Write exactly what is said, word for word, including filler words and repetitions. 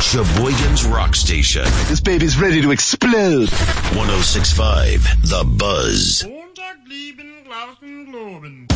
Sheboygan's Rock Station. This baby's ready to explode. one oh six point five The Buzz. Montag, lieben, Glauben, Globen.